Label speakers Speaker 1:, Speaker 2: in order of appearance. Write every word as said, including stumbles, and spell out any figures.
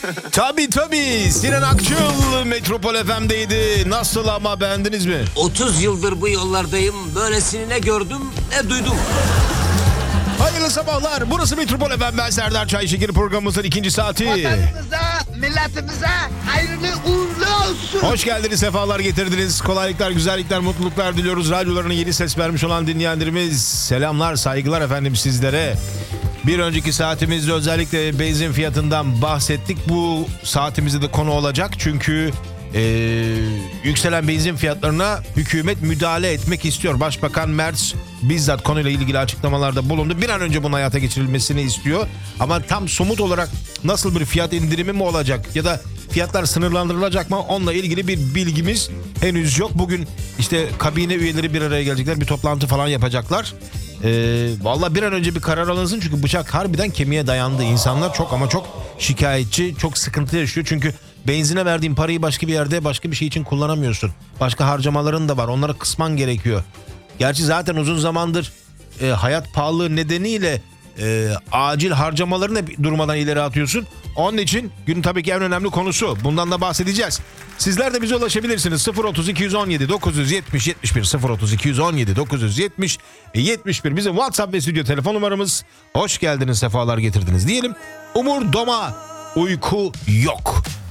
Speaker 1: Tabii tabii. Sinan Akçıl Metropol F M'deydi. Nasıl ama, beğendiniz mi?
Speaker 2: otuz yıldır bu yollardayım. Böylesini ne gördüm ne duydum.
Speaker 1: Hayırlı sabahlar. Burası Metropol F M. Ben Serdar Çayşekir, programımızın ikinci saati.
Speaker 3: Vatanımıza, milletimize hayırlı uğurlu olsun.
Speaker 1: Hoş geldiniz, sefalar getirdiniz. Kolaylıklar, güzellikler, mutluluklar diliyoruz. Radyolarına yeni ses vermiş olan dinleyenlerimiz, selamlar, saygılar efendim sizlere. Bir önceki saatimizde özellikle benzin fiyatından bahsettik. Bu saatimizde de konu olacak. Çünkü ee, yükselen benzin fiyatlarına hükümet müdahale etmek istiyor. Başbakan Merz bizzat konuyla ilgili açıklamalarda bulundu. Bir an önce bunun hayata geçirilmesini istiyor. Ama tam somut olarak nasıl bir fiyat indirimi mi olacak ya da fiyatlar sınırlandırılacak mı, onunla ilgili bir bilgimiz henüz yok. Bugün işte kabine üyeleri bir araya gelecekler, bir toplantı falan yapacaklar. Ee, vallahi bir an önce bir karar alınsın, çünkü bıçak harbiden kemiğe dayandı. İnsanlar çok ama çok şikayetçi, çok sıkıntı yaşıyor. Çünkü benzine verdiğin parayı başka bir yerde başka bir şey için kullanamıyorsun. Başka harcamaların da var, onları kısman gerekiyor. Gerçi zaten uzun zamandır e, hayat pahalılığı nedeniyle e, acil harcamalarını durmadan ileri atıyorsun. Onun için günün tabii ki en önemli konusu. Bundan da bahsedeceğiz. Sizler de bize ulaşabilirsiniz. sıfır otuz iki on yedi dokuz yetmiş yetmiş bir sıfır otuz iki on yedi dokuz yetmiş yetmiş bir bizim WhatsApp ve stüdyo telefon numaramız. Hoş geldiniz, sefalar getirdiniz diyelim. Umur Doma, uyku yok.